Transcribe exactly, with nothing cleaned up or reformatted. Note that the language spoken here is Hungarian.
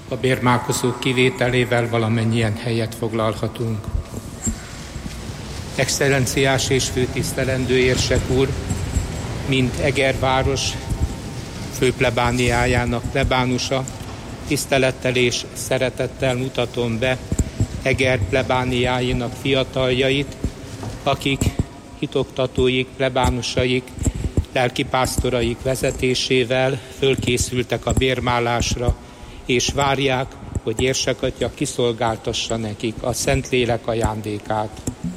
A bérmálkozók kivételével valamennyien helyet foglalhatunk. Excellenciás és főtisztelendő érsek úr, mint Eger város főplebániájának plebánusa, tisztelettel és szeretettel mutatom be Eger plebániáinak fiataljait, akik hitoktatóik, plebánusaik, lelkipásztoraik vezetésével fölkészültek a bérmálásra, és várják, hogy érsekatya kiszolgáltassa nekik a Szentlélek ajándékát.